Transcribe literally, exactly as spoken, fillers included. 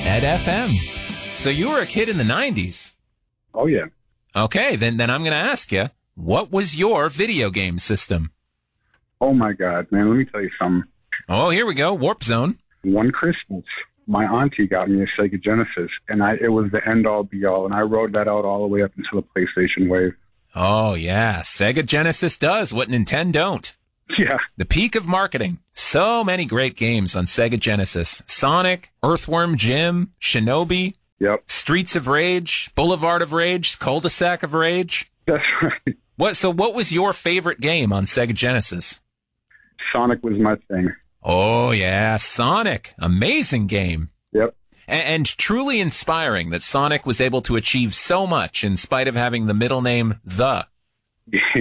Ed F M. So you were a kid in the nineties. Oh, yeah. Okay, then, then I'm going to ask you, what was your video game system? Oh, my God, man. Let me tell you something. Oh, here we go. Warp Zone. One Christmas, my auntie got me a Sega Genesis, and I it was the end-all, be-all, and I rode that out all the way up until the PlayStation Wave. Oh, yeah. Sega Genesis does what Nintendo don't. Yeah. The peak of marketing. So many great games on Sega Genesis. Sonic, Earthworm Jim, Shinobi, Yep. Streets of Rage, Boulevard of Rage, Cul-de-sac of Rage. That's right. What? So what was your favorite game on Sega Genesis? Sonic was my thing. Oh, yeah. Sonic. Amazing game. Yep. And, and truly inspiring that Sonic was able to achieve so much in spite of having the middle name The.